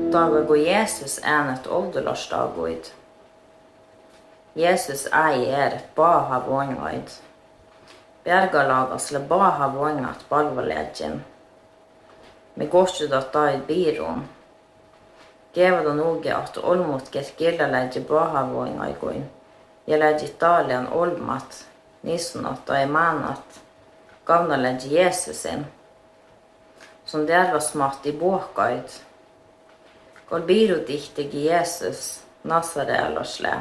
Dago Jesus äänet ovdulastaguid. Jesus et baha vongaid. Bergalagasle baha vongat palvaledjen. Me kohtsudat taid biirun. Kevad on uge at olmut ket killaledje baha vongaiguin. Ja ledje Italian olmat, nissunat tai manat. Kavnaledje Jesusin. Som dervasmat i båkaid. Kol biirutihtegi Jesus Nasarealasle.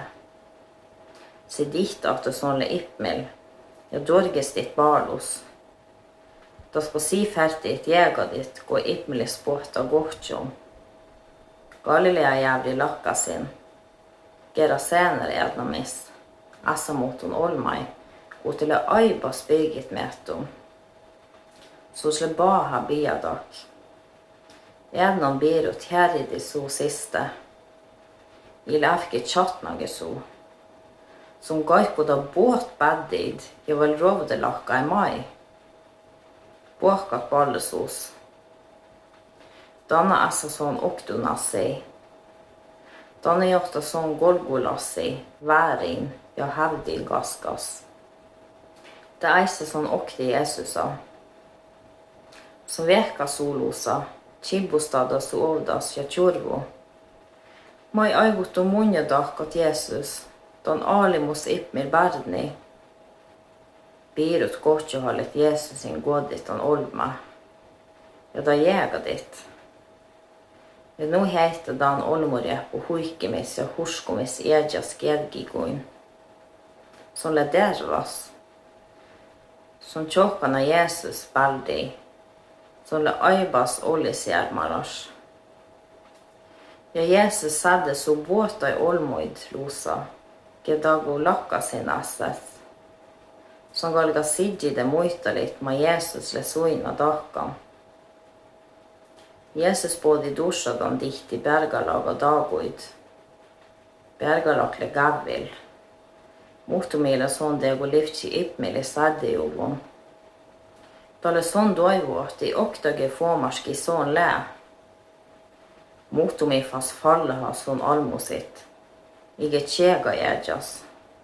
Se dihtaata sonle ipmel ja dorgestit balus. Tas på sifertit jägadit ko ipmelis pohta gohtjom. Galilea jävri lakkasin. Gera senare ednamis. Assamotun olmai. Kutile aibas bygit metum. Susle baha biadak. Ednom birut herridi su siste. Ilafki chatnagesu. Som gaikuda båt baddid ja vel rovdelakka i mai. Båkat ballesus. Danna assa son oktunassi. Danna jokta son golgolassi, värin ja hävdi gaskas. Det eise son okti Jesusa. Som veka solusa, chibustada su ovdas ja tjurvu. Mai aivutu munjadakkat Jesus. Don alimus ipmir bärni. Biirut kohtjohallet Jesusin godit on olma. Ja da jägadit. Ja nu heitä dan olmurjappu huikkimis ja huskumis edjas kedgiguin. Som le dervas. Som tjokkana Jesus baldi. Som le aibas ollisjärmaras. Ja Jesus sadde su båta i olmoid lusa. Gedago lakkasin asset. Som galga sidjide muitalit ma Jesus le suina dakkan. Jesus både dussadan dihti bergalaga daguid. Bergalag le gavil. Muhtumila son dego livtsi ipmili saddejogon. Talle son doivuoti oktage fomarski son lä. Muhtumifas fallaha son almusit. Ige tjega jädjas.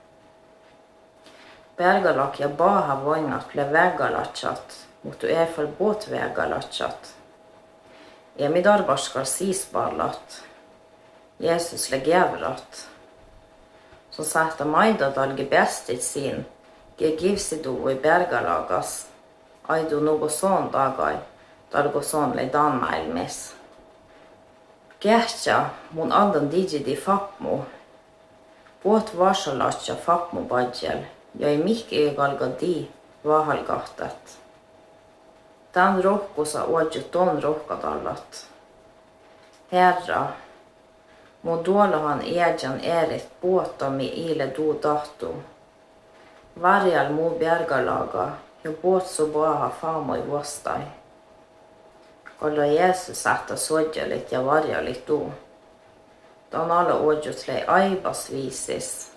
Bergalak ja baha voingat ble vägalatsat, mutta eifal båt vägalatsat. Ja midarbaskar siisballat. Jesus le gävrat. Så sätta maidadalgi bestit sin, ge givsidu i bergalagas. Aidu nugo son dagai, dalgo son le danmailmis. Gähtja mun andan digidi fapmu. Båt varsalatja fapmu badjel, ja ei mihki galga di vahalgahtat. Tän rohkusa oadjut on rohkadallat. Herra, mun duolahan edjan erit båtami ile du tahtu. Varjal mu bjergalaga, ja båt so baha famoi vastai. Kalla Jesus sätta sodjalit ja varjalit du. Dan alla oadjut lei aibas viisis.